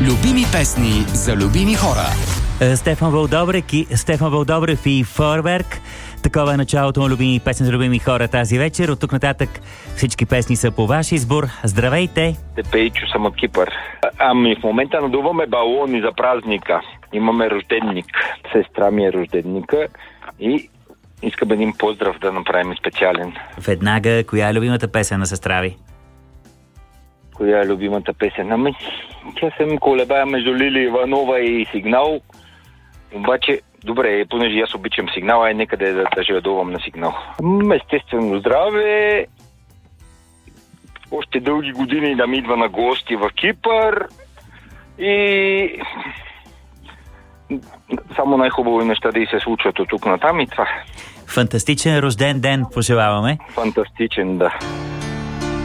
Любими песни за любими хора. Стефан Вълдобрев и Фойерверк. Такова е началото на любими песни за любими хора тази вечер. От тук нататък всички песни са по ваш избор. Здравейте! Пейчо, съм от Кипър. В момента надуваме балони за празника. Имаме рожденник. Сестра ми е рожденника и искам един поздрав да направим специален. Веднага, коя е любимата песен на сестра ви? Коя е любимата песен? Тя се колебая между Лили Иванова и Сигнал. Обаче, добре, понеже аз обичам Сигнала, некъде да жадувам на Сигнал. Естествено здраве. Още дълги години да ми идва на гости в Кипър. И само най-хубави неща да и се случват от тук натам и това. Фантастичен рожден ден пожелаваме. Фантастичен, да.